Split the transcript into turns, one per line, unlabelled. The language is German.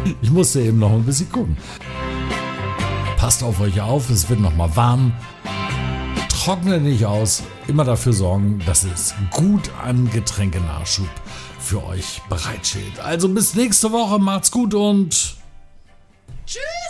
Ich musste eben noch ein bisschen gucken. Passt auf euch auf, es wird noch mal warm. Trocknet nicht aus. Immer dafür sorgen, dass es gut an Getränkenachschub für euch bereitsteht. Also bis nächste Woche. Macht's gut und...